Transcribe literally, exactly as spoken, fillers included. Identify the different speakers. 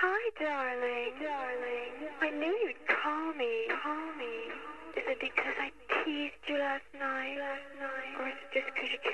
Speaker 1: Hi, darling. Darling. I knew you'd call me. Call me. Is it because I teased you last night? Last night? Or is it just because you can't